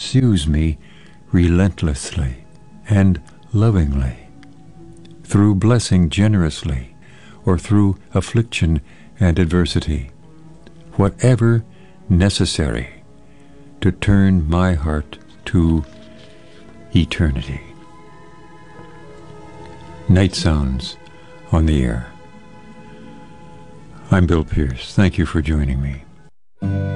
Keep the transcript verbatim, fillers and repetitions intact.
pursues me relentlessly and lovingly, through blessing generously, or through affliction and adversity, whatever necessary to turn my heart to eternity. Night Sounds on the Air. I'm Bill Pierce. Thank you for joining me.